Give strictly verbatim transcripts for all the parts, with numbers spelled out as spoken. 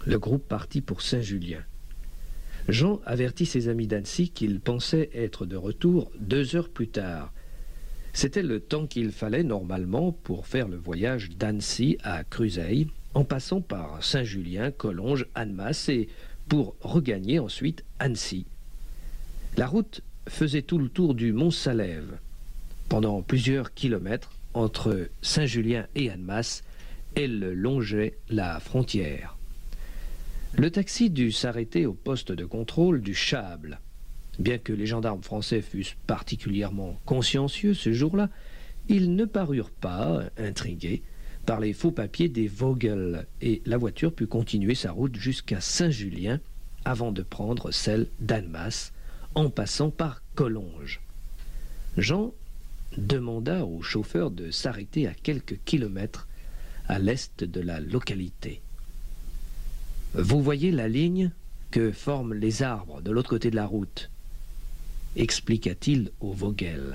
Le groupe partit pour Saint-Julien. Jean avertit ses amis d'Annecy qu'il pensait être de retour deux heures plus tard. C'était le temps qu'il fallait normalement pour faire le voyage d'Annecy à Cruseilles, en passant par Saint-Julien, Collonges, Annemasse et pour regagner ensuite Annecy. La route faisait tout le tour du Mont-Salève. Pendant plusieurs kilomètres, entre Saint-Julien et Annemasse, elle longeait la frontière. Le taxi dut s'arrêter au poste de contrôle du Châble. Bien que les gendarmes français fussent particulièrement consciencieux ce jour-là, ils ne parurent pas intrigués par les faux papiers des Vogel et la voiture put continuer sa route jusqu'à Saint-Julien avant de prendre celle d'Annemasse en passant par Collonges. Jean demanda au chauffeur de s'arrêter à quelques kilomètres à l'est de la localité. « Vous voyez la ligne que forment les arbres de l'autre côté de la route ?» expliqua-t-il au Vogel.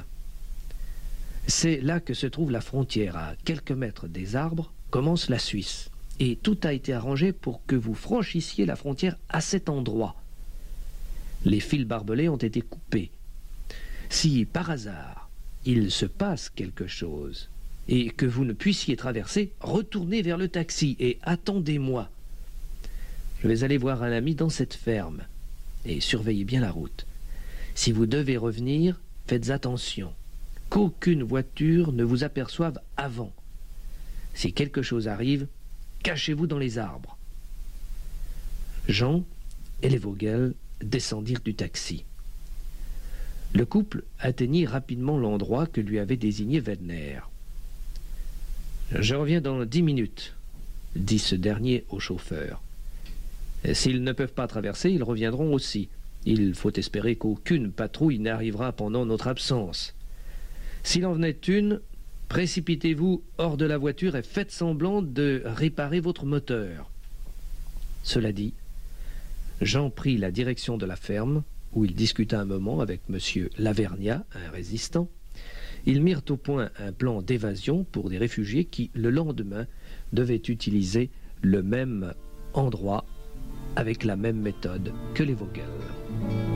C'est là que se trouve la frontière. À quelques mètres des arbres commence la Suisse. Et tout a été arrangé pour que vous franchissiez la frontière à cet endroit. Les fils barbelés ont été coupés. Si, par hasard, il se passe quelque chose et que vous ne puissiez traverser, retournez vers le taxi et attendez-moi. Je vais aller voir un ami dans cette ferme et surveillez bien la route. Si vous devez revenir, faites attention. Qu'aucune voiture ne vous aperçoive avant. Si quelque chose arrive, cachez-vous dans les arbres. Jean et les Vogel descendirent du taxi. Le couple atteignit rapidement l'endroit que lui avait désigné Wedner. « Je reviens dans dix minutes, » dit ce dernier au chauffeur. « S'ils ne peuvent pas traverser, ils reviendront aussi. Il faut espérer qu'aucune patrouille n'arrivera pendant notre absence. S'il en venait une, précipitez-vous hors de la voiture et faites semblant de réparer votre moteur. » Cela dit, Jean prit la direction de la ferme, où il discuta un moment avec M. Lavergnat, un résistant. Ils mirent au point un plan d'évasion pour des réfugiés qui, le lendemain, devaient utiliser le même endroit avec la même méthode que les Vogel.